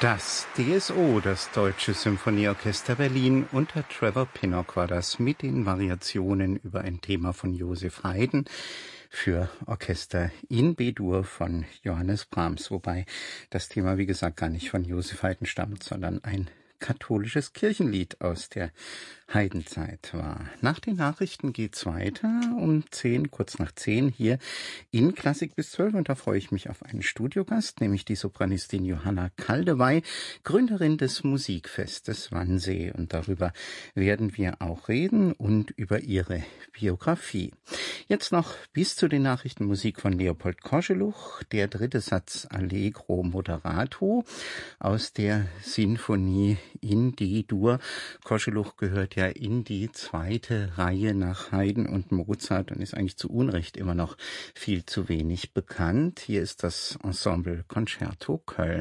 Das DSO, das Deutsche Symphonieorchester Berlin, unter Trevor Pinnock war das mit den Variationen über ein Thema von Joseph Haydn für Orchester in B-Dur von Johannes Brahms, wobei das Thema, wie gesagt, gar nicht von Joseph Haydn stammt, sondern ein katholisches Kirchenlied aus der Haydn-Zeit war. Nach den Nachrichten geht's weiter um 10, kurz nach 10 hier in Klassik bis 12 und da freue ich mich auf einen Studiogast, nämlich die Sopranistin Johanna Kaldewey, Gründerin des Musikfestes Wannsee und darüber werden wir auch reden und über ihre Biografie. Jetzt noch bis zu den Nachrichten Musik von Leopold Koscheluch, der dritte Satz Allegro Moderato aus der Sinfonie in D-Dur. Koscheluch gehört ja in die zweite Reihe nach Haydn und Mozart und ist eigentlich zu Unrecht immer noch viel zu wenig bekannt. Hier ist das Ensemble Concerto Köln.